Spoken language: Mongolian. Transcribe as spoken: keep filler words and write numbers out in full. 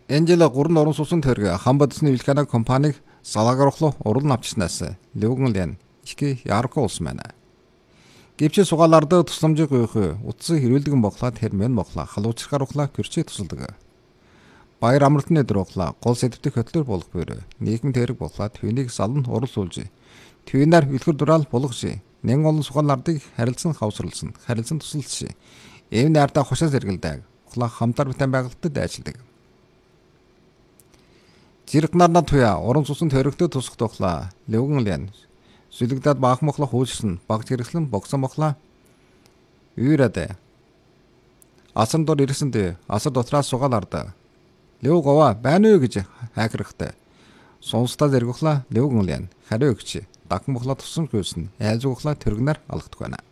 Энэ жил гурван орон суусан төрөг Хамбадсны вулканы компаниг салаагаруулах уралн авчснаас Левгэнлэн их ярко улс байна. Гэвч сугааларда тусламжийг өгөх утас хэрүүлдэгэн боглоод хэрмэн боглоо халуучрахаар ухлаа гэрчээ тусалдаг. Баяр амралтны өдөр боглоо гол сэдвтэх хөтлөр болох бээр нийгэм тэрэг боглоод түүнийг салан урал суулж түүнээр үлгэр дураал болгож нэн олон сугаалардыг харилцан хавсралсан харилцан тусалж эв найртаа хушаа зэргэлдэг ухлаа хамтар битэн байгальтад ажилладаг. Зэрэгнарнаа туяа уран сусан төрөгтөд тусах тухлаа Левгэнлэн сүлэгдээд баах мохло хуучсан баг зэрэглэн богсон мохлоо үйрээд асан дор ирсэнд асар дотроос сугааларда Левгова байна уу гэж хайхрахтай сонсдоо зэрэгхлаа Левгэнлэн хариу өгч даг мохло тусан хөөсөн айлзууглаа төргнөр алгадах байна.